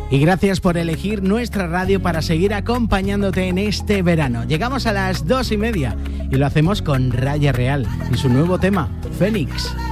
Y gracias por elegir nuestra radio para seguir acompañándote en este verano. Llegamos a las 2:30 y lo hacemos con Raya Real y su nuevo tema, Fénix.